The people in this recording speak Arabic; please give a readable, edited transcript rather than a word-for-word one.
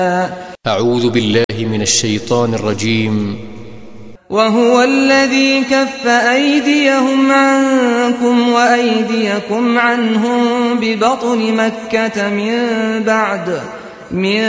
أعوذ بالله من الشيطان الرجيم. وهو الذي كف أيديهم عنكم وأيديكم عنهم ببطن مكة من